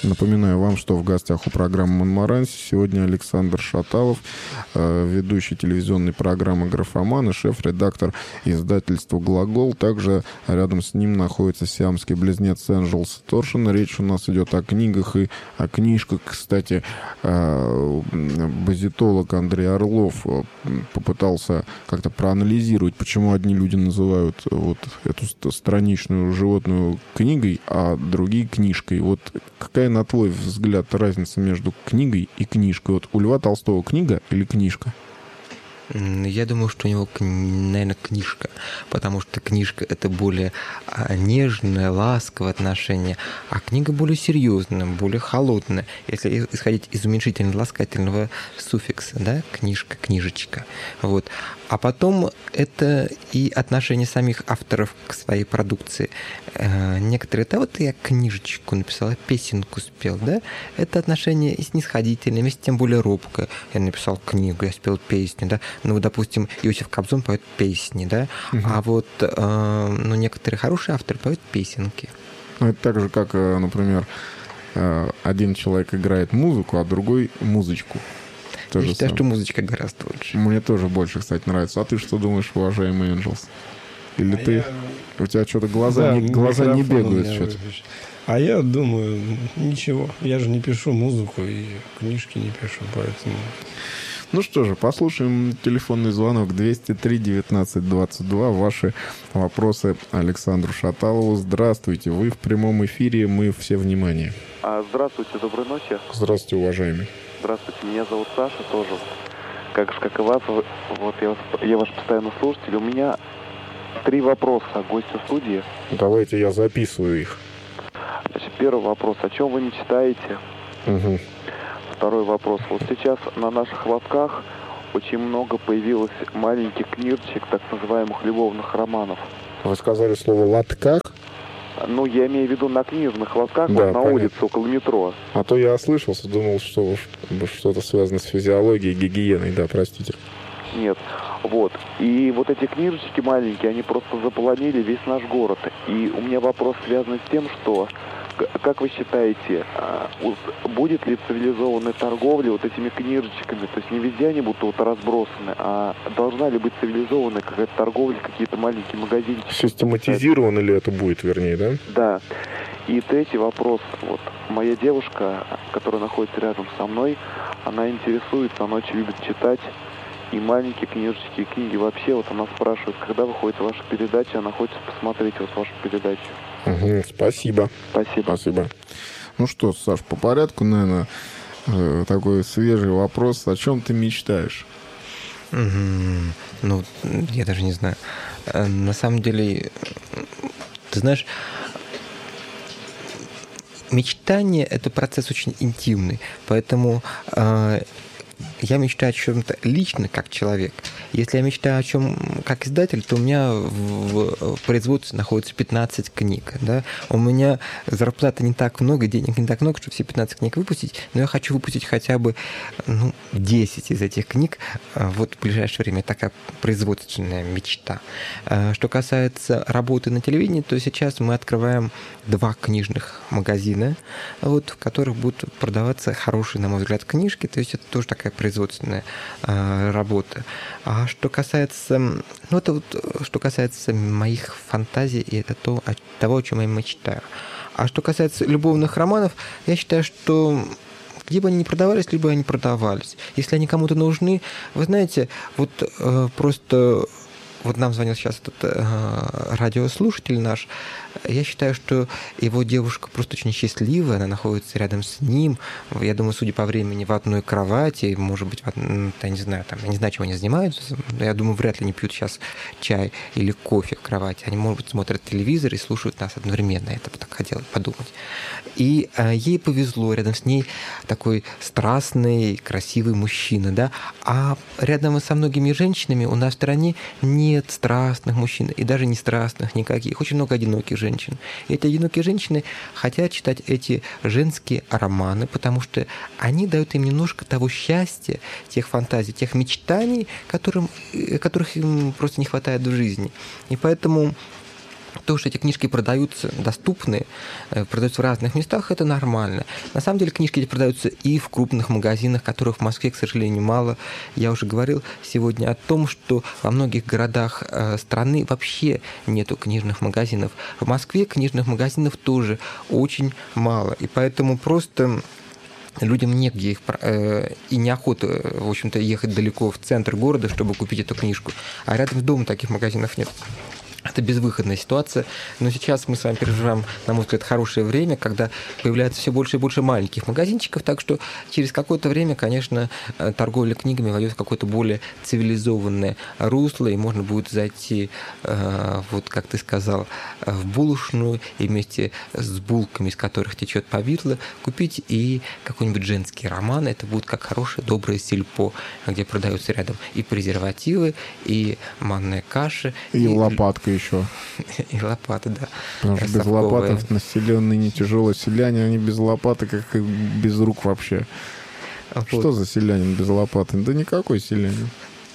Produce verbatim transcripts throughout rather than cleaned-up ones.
Напоминаю вам, что в гостях у программы «Монмаранси» сегодня Александр Шаталов, ведущий телевизионной программы «Графоман» и шеф-редактор издательства «Глагол». Также рядом с ним находится сиамский близнец Энджелс Торшин. Речь у нас идет о книгах и о книжках. Кстати, базитолог Андрей Орлов попытался как-то проанализировать, почему одни люди называют вот эту страничную животную книгой, а другие книжкой. Вот какая, на твой взгляд, разница между книгой и книжкой? Вот у Льва Толстого книга или книжка? Я думаю, что у него, наверное, книжка, потому что книжка — это более нежное, ласковое отношение, а книга более серьезная, более холодная, если исходить из уменьшительно-ласкательного суффикса, да, книжка, книжечка, вот. А потом это и отношение самих авторов к своей продукции. Некоторые, да, вот я книжечку написал, я песенку спел, да, это отношение и снисходительное, вместе тем более робкое. Я написал книгу, я спел песню, да, ну, допустим, Иосиф Кобзон поет песни, да, угу. А вот, ну, некоторые хорошие авторы поют песенки. Ну, это так же, как, например, один человек играет музыку, а другой музычку. Я считаю, сам. что музычка гораздо лучше. Мне тоже больше, кстати, нравится. А ты что думаешь, уважаемый Энджелс? Или а ты... Я... У тебя что-то глаза, да, не, глаза не бегают что-то. А я думаю, ничего. Я же не пишу музыку и книжки не пишу, поэтому... Ну что же, послушаем телефонный звонок двести три девятнадцать двадцать два. Ваши вопросы Александру Шаталову. Здравствуйте, вы в прямом эфире, мы все внимание. Здравствуйте, доброй ночи. Здравствуйте, уважаемый. Здравствуйте, меня зовут Саша тоже. Как же, как и вас, вот я, я ваш постоянный слушатель. У меня три вопроса гостю студии. Давайте я записываю их. Значит, первый вопрос. О чем вы мечтаете? Угу. Второй вопрос. Вот сейчас на наших лотках очень много появилось маленьких книжечек, так называемых любовных романов. Вы сказали слово «лотках»? Ну, я имею в виду на книжных лотках, да, вот на понятно. улице, около метро. А то я ослышался, думал, что что-то связано с физиологией, гигиеной, да, простите. Нет, вот. И вот эти книжечки маленькие, они просто заполонили весь наш город. И у меня вопрос связан с тем, что, как вы считаете, будет ли цивилизованная торговля вот этими книжечками? То есть не везде они будут вот разбросаны, а должна ли быть цивилизованная какая-то торговля, какие-то маленькие магазинчики? Систематизировано ли это будет, вернее, да? Да. И третий вопрос. Вот моя девушка, которая находится рядом со мной, она интересуется, она очень любит читать. И маленькие книжечки, и книги вообще. Вот она спрашивает, когда выходит ваша передача, она хочет посмотреть вот вашу передачу. Угу, спасибо. Спасибо. Спасибо. Ну что, Саш, по порядку, наверное, такой свежий вопрос. О чем ты мечтаешь? Mm-hmm. Ну, я даже не знаю. На самом деле, ты знаешь, мечтание — это процесс очень интимный, поэтому э, я мечтаю о чем-то лично, как человек. Если я мечтаю о чем как издатель, то у меня в производстве находится пятнадцать книг. Да? У меня зарплаты не так много, денег не так много, чтобы все пятнадцать книг выпустить, но я хочу выпустить хотя бы ну, десять из этих книг вот в ближайшее время. Такая производственная мечта. Что касается работы на телевидении, то сейчас мы открываем два книжных магазина, вот, в которых будут продаваться хорошие, на мой взгляд, книжки. То есть это тоже такая производственная э, работа. А что касается, ну это вот, что касается моих фантазий, и это то, о, того, о чем я мечтаю. А что касается любовных романов, я считаю, что либо они не продавались, либо они продавались. Если они кому-то нужны, вы знаете, вот э, просто вот нам звонил сейчас этот э, радиослушатель наш. Я считаю, что его девушка просто очень счастливая, она находится рядом с ним. Я думаю, судя по времени, в одной кровати, может быть, в одной, я не знаю, там, я не знаю, чем они занимаются. Я думаю, вряд ли они пьют сейчас чай или кофе в кровати. Они, может быть, смотрят телевизор и слушают нас одновременно. Я так хотела подумать. И э, ей повезло, рядом с ней такой страстный, красивый мужчина, да. А рядом со многими женщинами у нас в стране нет страстных мужчин, и даже не страстных никаких. Очень много одиноких женщин. И эти одинокие женщины хотят читать эти женские романы, потому что они дают им немножко того счастья, тех фантазий, тех мечтаний, которым, которых им просто не хватает в жизни. И поэтому То, что эти книжки продаются, доступны, продаются в разных местах, это нормально. На самом деле книжки эти продаются и в крупных магазинах, которых в Москве, к сожалению, мало. Я уже говорил сегодня о том, что во многих городах страны вообще нету книжных магазинов. В Москве книжных магазинов тоже очень мало. И поэтому просто людям негде их э, и неохота, в общем-то, ехать далеко в центр города, чтобы купить эту книжку. А рядом с домом таких магазинов нет. Это безвыходная ситуация, но сейчас мы с вами переживаем, на мой взгляд, хорошее время, когда появляется все больше и больше маленьких магазинчиков, так что через какое-то время, конечно, торговля книгами войдет в какое-то более цивилизованное русло, и можно будет зайти, вот как ты сказал, в булочную и вместе с булками, из которых течет повидло, купить и какой-нибудь женский роман. Это будет как хорошее, доброе сельпо, где продаются рядом и презервативы, и манная каша, и, и лопатка еще. И лопаты, да. Потому что без лопаток населенные не тяжелые селяне, они без лопаты, как и без рук вообще. Вот. Что за селянин без лопаты? Да никакой селянин.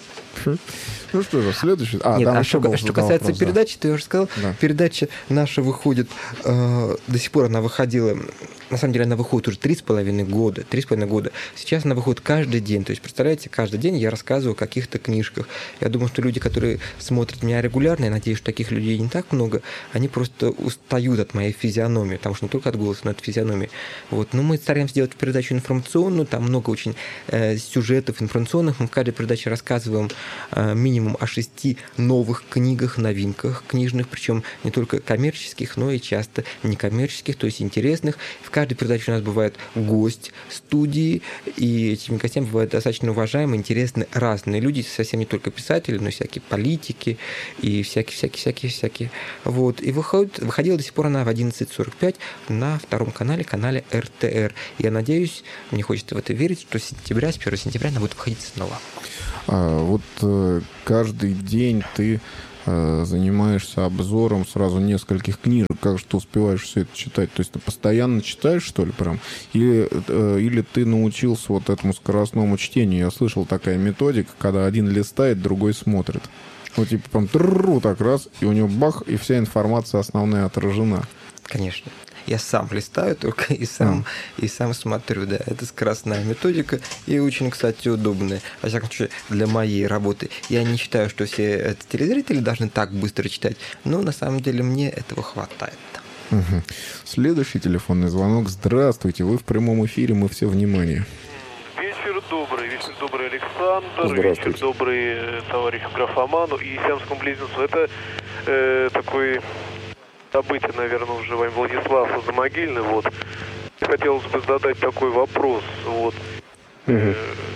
Ну что же, следующий. А, Нет, там а еще что, что касается вопрос, передачи, да. то я уже сказал, да. Передача наша выходит, э, до сих пор она выходила, на самом деле она выходит уже три с половиной года, три с половиной года. Сейчас она выходит каждый день. То есть, представляете, каждый день я рассказываю о каких-то книжках. Я думаю, что люди, которые смотрят меня регулярно, я надеюсь, что таких людей не так много, они просто устают от моей физиономии, потому что не только от голоса, но и от физиономии. Вот. Но мы стараемся делать передачу информационную, там много очень э, сюжетов информационных. Мы в каждой передаче рассказываем э, минимум о шести новых книгах, новинках книжных, причем не только коммерческих, но и часто некоммерческих, то есть интересных. В каждой передаче у нас бывает гость студии, и этими гостями бывают достаточно уважаемые, интересные, разные люди, совсем не только писатели, но и всякие политики, и всякие-всякие-всякие-всякие. Вот. И выходит, выходила до сих пор она в одиннадцать сорок пять на втором канале, канале эр тэ эр. Я надеюсь, мне хочется в это верить, что с сентября, с первого сентября она будет выходить снова. А, вот э, каждый день ты э, занимаешься обзором сразу нескольких книжек. Как же ты успеваешь все это читать? То есть ты постоянно читаешь, что ли, прям? Или, э, или ты научился вот этому скоростному чтению? Я слышал, такая методика, когда один листает, другой смотрит. Вот типа прям трррру так раз, и у него бах, и вся информация основная отражена. Конечно. Я сам листаю только и сам, mm. и сам смотрю, да. Это скоростная методика и очень, кстати, удобная. Во всяком случае, для моей работы. Я не считаю, что все телезрители должны так быстро читать, но на самом деле мне этого хватает. Угу. Следующий телефонный звонок. Здравствуйте, вы в прямом эфире, мы все внимание. Вечер добрый, вечер добрый, Александр, вечер добрый товарищу Графоману и Сиамскому близнецу. Это э, такой... событие, наверное, уже Владислав Замогильный. Вот. Хотелось бы задать такой вопрос. Вот. Угу. Э,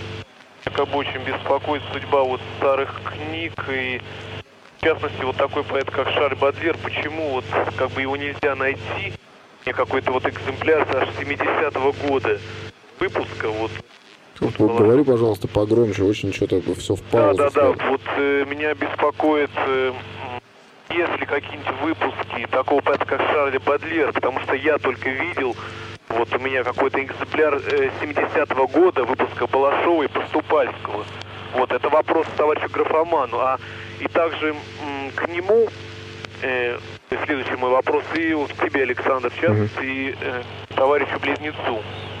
как бы очень беспокоит судьба вот старых книг и, в частности, вот такой поэт, как Шарль Бадлер. Почему вот как бы его нельзя найти? Мне какой-то вот экземпляр аж семидесятого года выпуска. Вот. Вот, вот говори, пожалуйста, погромче. Очень что-то все в паузу. Да, да, да. Вот э, меня беспокоит... Э, Если какие-нибудь выпуски такого поэта, как Шарль Бадлер, потому что я только видел, вот у меня какой-то экземпляр э, семидесятого года, выпуска Балашова и Поступальского. Вот, это вопрос товарищу Графоману. А и также м, к нему, э, следующий мой вопрос, и вот к тебе, Александр, в частности, и э, товарищу Близнецу.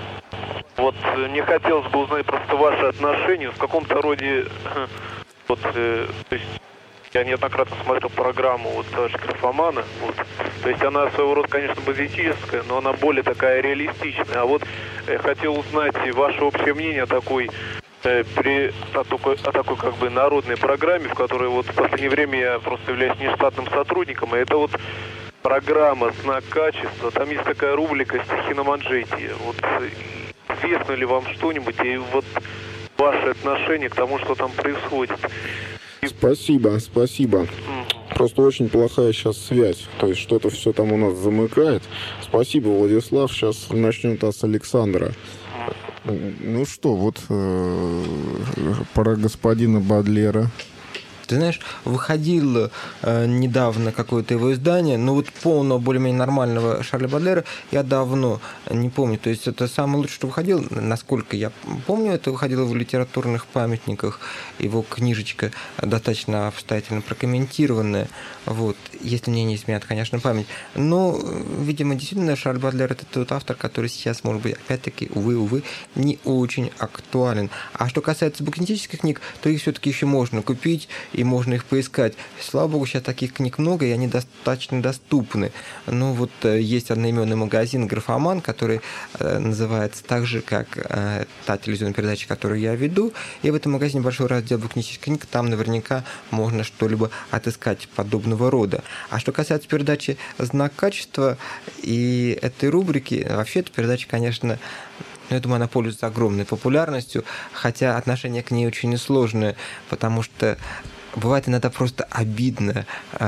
Вот, э, мне хотелось бы узнать просто ваши отношения, в каком-то роде, э, вот, э, то есть, я неоднократно смотрел программу вот товарища Графомана. Вот. То есть она своего рода, конечно, базическая, но она более такая реалистичная. А вот э, хотел узнать ваше общее мнение о такой, э, при, о такой, о такой как бы народной программе, в которой вот в последнее время я просто являюсь нештатным сотрудником. И это вот программа «Знак качества». Там есть такая рубрика «Стихи на манжете». Вот известно ли вам что-нибудь и вот ваше отношение к тому, что там происходит? Спасибо, спасибо. Просто очень плохая сейчас связь. То есть что-то все там у нас замыкает. Спасибо, Владислав. Сейчас начнем-то с Александра. Ну что, вот э, про господина Бадлера. Ты знаешь, выходил э, недавно какое-то его издание, но вот полного, более-менее нормального Шарля Бадлера я давно не помню. То есть это самое лучшее, что выходило, насколько я помню, это выходило в литературных памятниках. Его книжечка достаточно обстоятельно прокомментированная. Вот. Если мне не изменяет, конечно, память. Но, видимо, действительно, Шарль Бадлер – это тот автор, который сейчас, может быть, опять-таки, увы, увы, не очень актуален. А что касается букинистических книг, то их все-таки еще можно купить, и можно их поискать. Слава богу, сейчас таких книг много, и они достаточно доступны. Ну, вот есть одноименный магазин «Графоман», который э, называется так же, как э, та телевизионная передача, которую я веду. И в этом магазине большой раздел букинистических книг, там наверняка можно что-либо отыскать подобного рода. А что касается передачи «Знак качества» и этой рубрики, вообще эта передача, конечно, я думаю, она пользуется огромной популярностью, хотя отношение к ней очень сложное, потому что бывает иногда просто обидно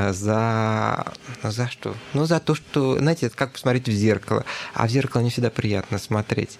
за... За что? Ну, за то, что, знаете, это как посмотреть в зеркало. А в зеркало не всегда приятно смотреть.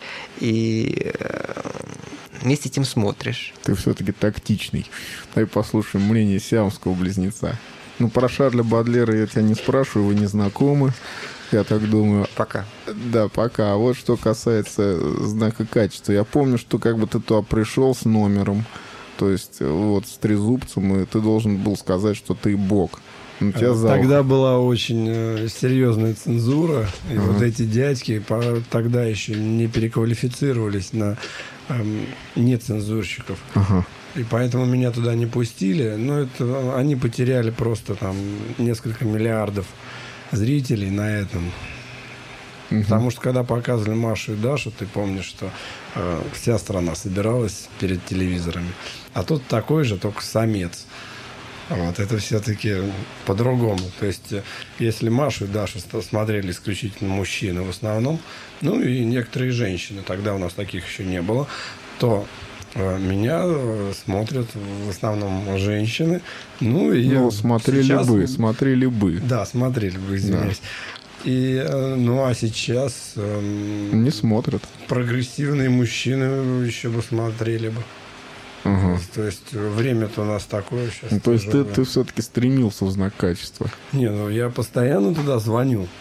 И вместе с этим смотришь. Ты все-таки тактичный. Давай послушаем мнение сиамского близнеца. Ну, про Шарля Бадлера я тебя не спрашиваю, вы не знакомы. Я так думаю. Пока. Да, пока. А вот что касается знака качества. Я помню, что как бы ты туда пришел с номером, то есть вот с трезубцем, и ты должен был сказать, что ты бог. Ну, тебя тогда была очень э, серьезная цензура, и uh-huh. вот эти дядьки по, тогда еще не переквалифицировались на э, нецензурщиков. Uh-huh. И поэтому меня туда не пустили. Но это, они потеряли просто там несколько миллиардов зрителей на этом. Uh-huh. Потому что когда показывали Машу и Дашу, ты помнишь, что э, вся страна собиралась перед телевизорами. А тут такой же, только самец. Вот, это все-таки по-другому. То есть, если Машу и Дашу смотрели исключительно мужчины в основном, ну и некоторые женщины, тогда у нас таких еще не было, то э, меня смотрят в основном женщины. Ну, и ну смотрели сейчас... бы, смотрели бы. Да, смотрели бы, извиняюсь. Да. И, ну, а сейчас... Э, не смотрят. Прогрессивные мужчины еще бы смотрели бы. Угу. То есть время-то у нас такое сейчас. Ну, то есть ты, ты все-таки стремился в знак качества? Не, ну я постоянно туда звоню.